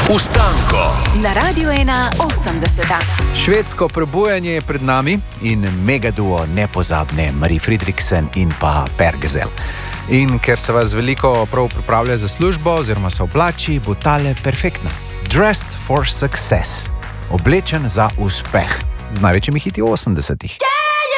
Ustanko na Radiu 1:80. Švedsko prebujanje je pred nami in megaduo nepozabne Marie Fredriksen in pa Per Gesell. In ker se vas veliko prav pripravlja za službo oziroma se oblači, bo tale perfektna. Dressed for success. Oblečen za uspeh. Z največjimi hiti 80-ih.